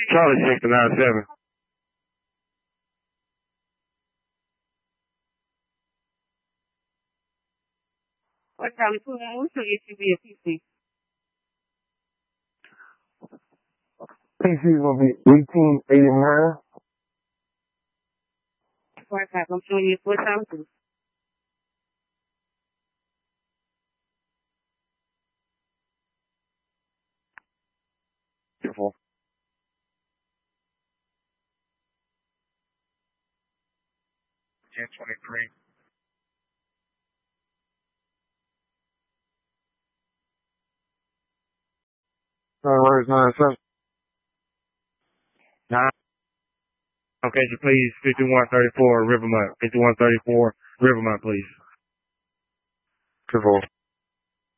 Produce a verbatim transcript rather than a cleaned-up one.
Charlie six to nine seven. What Charlie two one one two S U V or P C? P C is gonna be eighteen eighty nine. Four five. I'm showing you four Charlie two. Beautiful. Ten twenty three. Sunrise nine seven. Nine. Location, please. fifty-one thirty-four Rivermont. fifty-one thirty-four Rivermont, please. Beautiful.